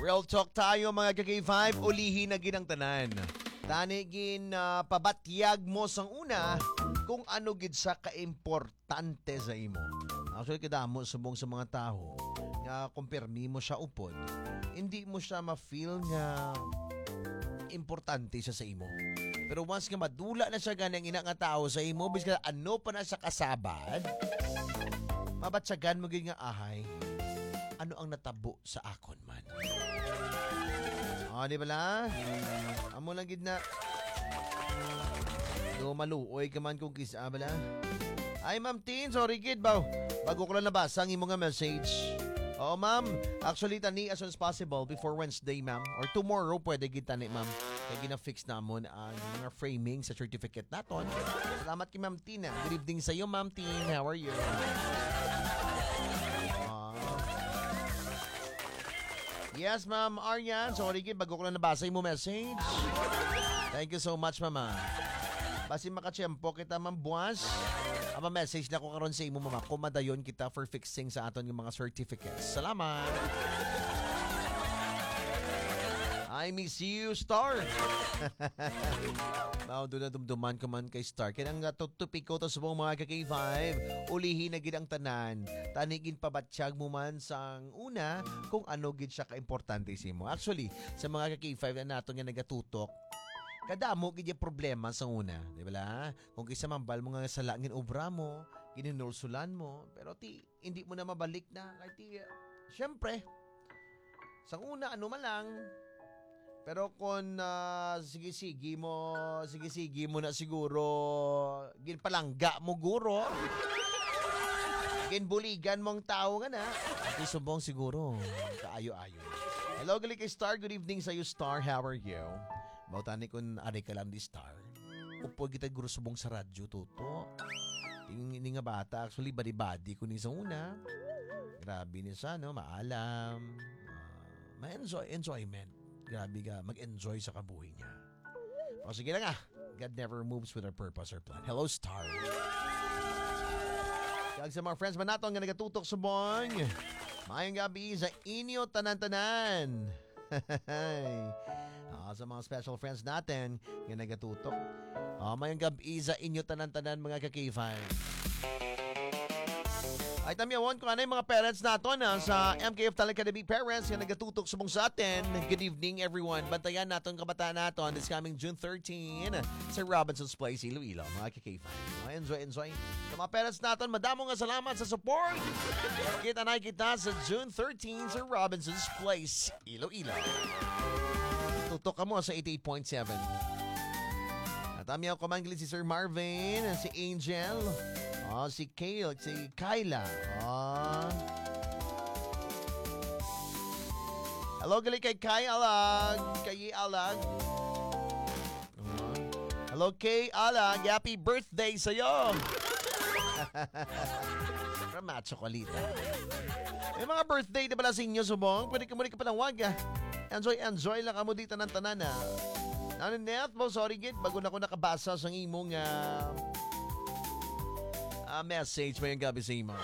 Real talk tayo mga ka-K5, ulihin na ginang tanan. Tanigin pabatyag mo sang una kung ano gid sa kaimportante sa imo. Actually, kadamo subong sa mga tao nga kumpirmi mo siya upod, hindi mo siya ma-feel nga importante siya sa imo. Pero once nga madula na siya ganang ina nga tao sa imo, bisag ano pa na siya kasabad, mabatsagan mo gid nga ahay, ano ang natabo sa akon man. Di ba la? Amo lang gid na. Do maluoy ka man kung kisa bala. Ay ma'am Tin, sorry kid baw. Bago ko lang nabasa ang imo nga message. Oo ma'am, actually tani as soon as possible before Wednesday ma'am or tomorrow pwede gid tani ma'am. Kaya gina-fix namon ang mga framing sa certificate naton. Salamat kay ma'am Tin. Good evening sa iyo ma'am Tin. How are you? Yes, Ma'am Aryan. Sorry, bago ko lang nabasa yung message. Thank you so much, Mama. Basi makachempo kita, Ma'am Buwas. Ama message na ko karon sa imo, Mama. Kumadayon kita for fixing sa aton yung mga certificates. Salamat. I miss you, Star. Doon na dumduman ka man kay Star. Kaya nga tutupiko to sa mga ka-K5. Ulihin na gid ang tanan. Tanigin pabatsyag mo man sang una kung ano gid siya kaimportante sa imo. Actually, sa mga ka-K5 na nato nga nagatutok, kadamo gid yung problema sa una. Di ba? Kung kisa mambal mo nga sa langin obra mo, gininulsulan mo, pero hindi mo na mabalik na. Kaya syempre, sa una, ano man lang, pero kung sige-sige mo na siguro, ginpalangga mo guro, ginbuligan mong tao nga na, di subong siguro, kaayo-ayo. Hello, gali kay Star. Good evening sa iyo, Star. How are you? Bautani kung ari ka lang di Star. Upo kita guro subong sa radyo, toto. Ini nga bata, actually, badi-badi ko ni sa una. Grabe ni sa, no? Maalam. Enjoyment. Grabe ka, mag-enjoy sa kabuhay niya. O sige na nga, God never moves with our purpose or plan. Hello, Star. Kaya sa mga friends man nato nga nagatutok subong. Mayong gabi sa inyo tanan-tanan. Sa mga special friends natin nga nagatutok. Mayong gabi sa inyo tanan-tanan mga ka-K5. Ay tamyawan ko ano yung mga parents natin sa MKF Talacademy Parents yung nagatutok sumong sa atin. Good evening everyone. Bantayan natin kabataan natin this coming June 13 sa Robinson's Place, Iloilo. Mga K5. Enjoy. Sa mga parents natin, madamo nga salamat sa support. Kita na kita sa June 13 sa Robinson's Place, Iloilo. Tutok ka mo sa 88.7. At tamyaw ko man si Sir Marvin, si Angel, si Kyle, si Kyla. Hello, gali kay Kay Alag. Hello, Kay Alag. Happy birthday sa'yo. Rama chocolate. May mga birthday na pala sa inyo, subong. Pwede ka muli ka panawag. Enjoy lang ka mo dito ng tanan. Nanonet mo, sorry gid. Bago na ako nakabasa sa imong message mo yung gabi sa imo.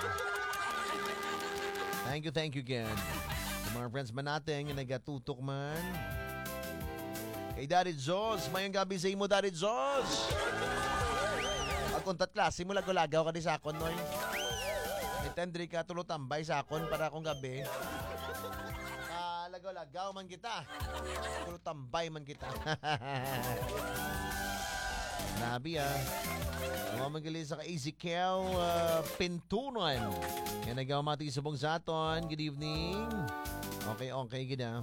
Thank you again. Sa mga friends man natin yung nagatutok man. Kay Daddy Jos, mayong gabi sa imo, Daddy Jos. Pagkuntat klase mo, lagaw-lagaw ka di sa akon, noy. Itendri ka, tulutambay sa akon para akong gabi. Lagaw-lagaw man kita. Tulutambay man kita. Nabi magaling sa Ezekiel Pintunan. Yan nagawamati subong sa aton. Good evening. Okay, gina.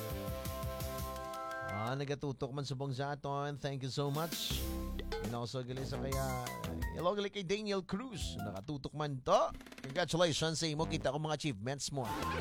Nagatutok man subong sa aton. Thank you so much. And also galing sa kaya hello galing kay Daniel Cruz. Nakatutok man to. Congratulations sa imo. Kita ko mga achievements mo.